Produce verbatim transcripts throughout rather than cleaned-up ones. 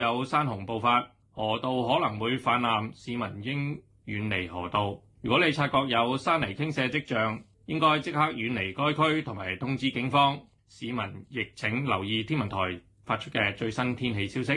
有山洪暴發，河道可能會泛濫，市民應遠離河道。如果你察覺有山泥傾瀉跡象，應該即刻遠離該區同埋通知警方。市民亦請留意天文台發出嘅最新天氣消息。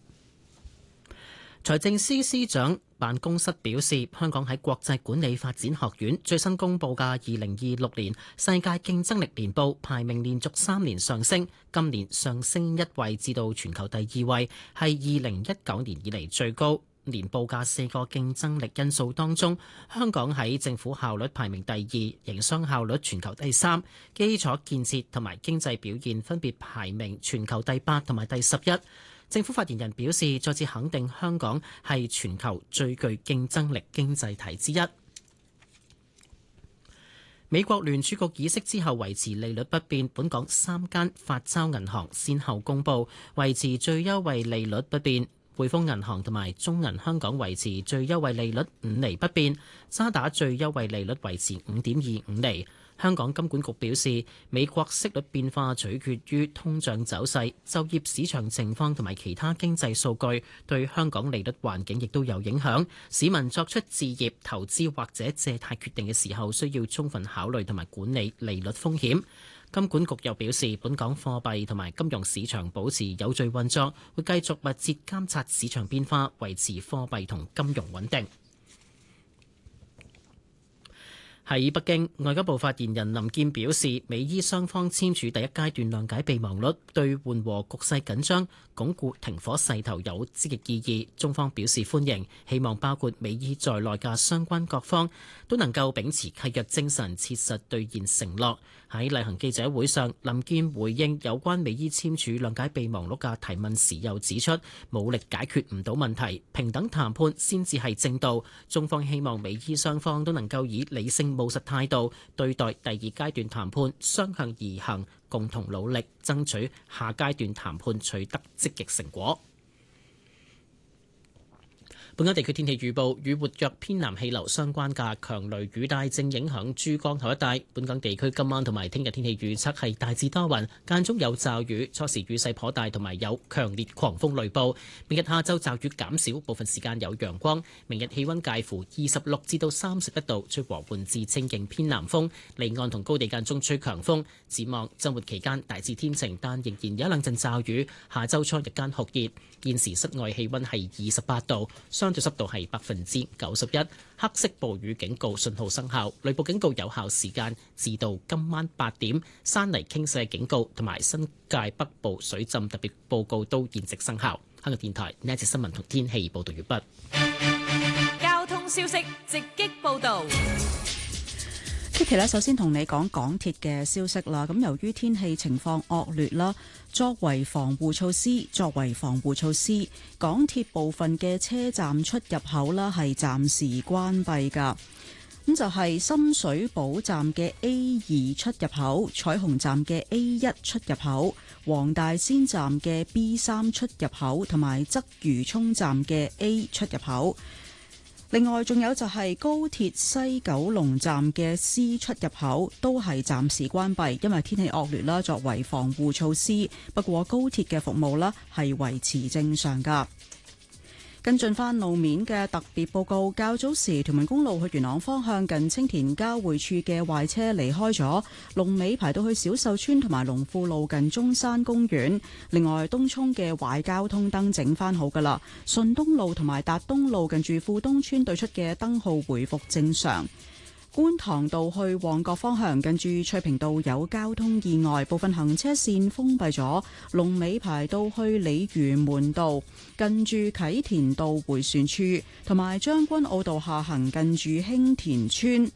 財政司司長辦公室表示，香港喺國際管理發展學院最新公布嘅二零二六年世界競爭力年報排名連續三年上升，今年上升一位至到全球第二位，係二零一九年以嚟最高。年報嘅四個競爭力因素當中，香港喺政府效率排名第二，營商效率全球第三，基礎建設同埋經濟表現分別排名全球第八同埋第十一。政府發言人表示，再次肯定香港係全球最具競爭力經濟體之一。美國聯儲局議息之後維持利率不變，本港三間發鈔銀行先後公佈維持最優惠利率不變。匯豐銀行同埋中銀香港維持最優惠利率五厘不變，渣打最優惠利率維持五點二五厘。香港金管局表示，美國息率變化取決於通脹走勢、就業市場情況同埋其他經濟數據，對香港利率環境亦都有影響。市民作出置業、投資或者借貸決定嘅時候，需要充分考慮同埋管理利率風險。金管局又表示，本港貨幣同埋金融市場保持有序運作，會繼續密切監察市場變化，維持貨幣同金融穩定。喺北京，外交部發言人林健表示，美伊雙方簽署第一階段諒解備忘錄，對緩和局勢緊張、鞏固停火勢頭有積極意義。中方表示歡迎，希望包括美伊在內嘅相關各方都能夠秉持契約精神，切實兌現承諾。喺例行記者會上，林健回應有關美伊簽署諒解備忘錄嘅提問時，又指出武力解決唔到問題，平等談判先至係正道。中方希望美伊雙方都能夠以理性務實態度對待第二階段談判，雙向而行，共同努力爭取下階段談判取得積極成果。本港地區天氣預報，與活躍偏南氣流相關嘅強雷雨帶正影響珠江口一帶。本港地區今晚同埋聽日天氣預測係大致多雲，間中有驟雨，初時雨勢頗大，同埋有強烈狂風雷暴。明日下晝驟雨減少，部分時間有陽光。明日氣溫介乎二十六至到三十一度，吹和緩至清勁偏南風，離岸同高地間中吹強風。展望週末期間大致天晴，但仍然有一兩陣驟雨。下週初日間酷熱，現時室外氣溫係二十八度，相對濕度係百分之九十一，黑色暴雨警告信號生效，雷暴警告有效時間至到今晚八點，山泥傾瀉警告同埋新界北部水浸特別報告都現正生效。香港電台呢一節新聞同天氣報道完畢。 交通消息直擊報道。 Kitty 咧，首先同你講港鐵嘅消息啦。咁由於天氣情況惡劣啦，作為防護措施，作為防護措施，港鐵部分嘅車站出入口啦係暫時關閉㗎。咁就係深水埗站嘅 A 二出入口、彩虹站嘅 A 一出入口、黃大仙站嘅 B 三出入口同埋鰂魚涌站嘅 A 出入口。另外仲有就係高鐵西九龍站嘅 C 出入口都係暫時關閉，因為天氣惡劣啦，作為防護措施。不過高鐵嘅服務啦係維持正常㗎。跟進翻路面嘅特別報告，較早時屯門公路去元朗方向近青田交匯處嘅壞車離開咗，龍尾排到去小秀村同埋龍富路近中山公園。另外東涌嘅壞交通燈整翻好噶啦，順東路同埋達東路近住富東村對出嘅燈號回復正常。觀塘道去旺角方向近住翠屏道有交通意外，部分行車線封閉咗，龍尾排到去鯉魚門道近住啟田道迴旋處，同埋將軍澳道下行近住興田村。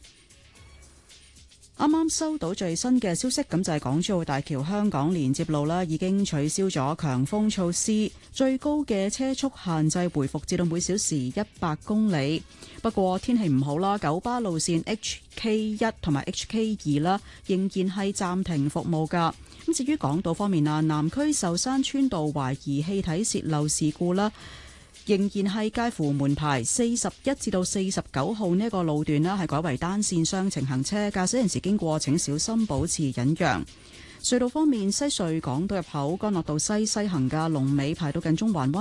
啱啱收到最新嘅消息，咁就係港珠澳大橋香港連接路啦，已經取消咗強風措施，最高嘅車速限制回復至到每小時一百公里。不過天氣唔好啦，九巴路線 H K 一同埋 H K 二啦，仍然係暫停服務噶。咁至於港島方面啊，南區壽山村道懷疑氣體洩漏事故啦，仍然係介乎門牌四十一至到四十九號呢一個路段啦，係改為單線雙程行車，駕駛人士經過請小心保持忍讓。 隧道方面，西隧港島入口干諾道西西行嘅龍尾排到近中環灣。